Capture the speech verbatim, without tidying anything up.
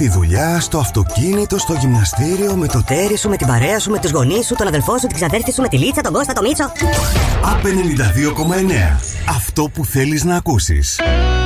στη δουλειά, στο αυτοκίνητο, στο γυμναστήριο, με το τέρι σου, με την παρέα σου, με τους γονείς σου, τον αδελφό σου, την ξαδέρφη σου, με τη Λίτσα, τον Κώστα, τον Μίτσο. Απ' ενενήντα δύο κόμμα εννέα. Αυτό που θέλεις να ακούσεις.